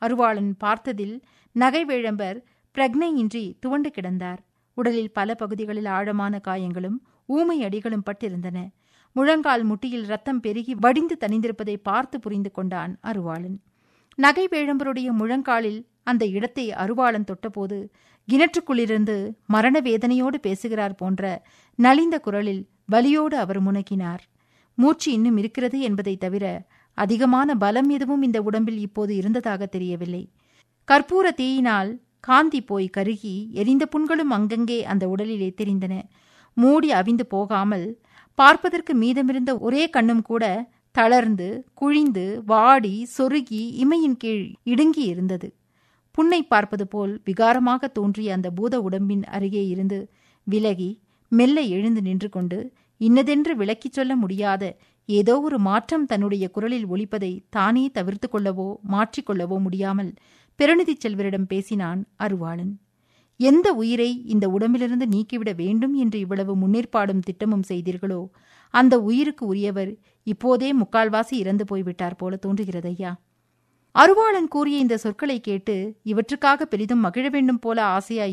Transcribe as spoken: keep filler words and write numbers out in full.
அருவாளன் பார்த்ததில் நகைவேழம்பர் பிரக்னையின்றி துவண்டு கிடந்தார். உடலில் பல பகுதிகளில் ஆழமான காயங்களும் ஊமை அடிகளும் பட்டிருந்தன. முழங்கால் முட்டியில் ரத்தம் பெருகி வடிந்து தணிந்திருப்பதை பார்த்து புரிந்து கொண்டான் அருவாளன். நகைவேழம்பருடைய முழங்காலில் அந்த இடத்தை அருவாளன் தொட்டபோது கிணற்றுக்குள்ளிருந்து மரண வேதனையோடு பேசுகிறார் போன்ற நலிந்த குரலில் வலியோடு அவர் முனகினார். மூச்சு இன்னும் இருக்கிறது என்பதை தவிர அதிகமான பலம் எதுவும் இந்த உடம்பில் இப்போது இருந்ததாக தெரியவில்லை. கற்பூர தீயினால் காந்தி போய் கருகி எரிந்த புண்களும் அங்கங்கே அந்த உடலிலே தெரிந்தன. மூடி அவிந்து போகாமல் பார்ப்பதற்கு மீதமிருந்த ஒரே கண்ணும் கூட தளர்ந்து குழிந்து வாடி சொருகி இமையின் கீழ் இடுங்கி இருந்தது. புண்ணை பார்ப்பது போல் விகாரமாக தோன்றிய அந்த பூத உடம்பின் அருகே இருந்து விலகி மெல்ல எழுந்து நின்று கொண்டு இன்னதென்று விளக்கிச் சொல்ல முடியாத ஏதோ ஒரு மாற்றம் தன்னுடைய குரலில் ஒலிப்பதை தானே தவிர்த்து கொள்ளவோ மாற்றிக்கொள்ளவோ முடியாமல் பெருநிதி செல்வரிடம் பேசினான் அருவாளன். எந்த உயிரை இந்த உடம்பிலிருந்து நீக்கிவிட வேண்டும் என்று இவ்வளவு முன்னேற்பாடும் திட்டமும் செய்தீர்களோ அந்த உயிருக்கு உரியவர் இப்போதே முக்கால்வாசி இறந்து போய்விட்டார் போல தோன்றுகிறதையா? அருவாளன் கூறிய இந்த சொற்களை கேட்டு இவற்றுக்காக பெரிதும் மகிழ வேண்டும் போல ஆசையாய்